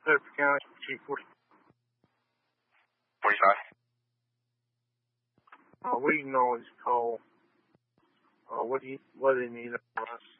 Bedford County, Chief 45. We can always call. What do you need from us?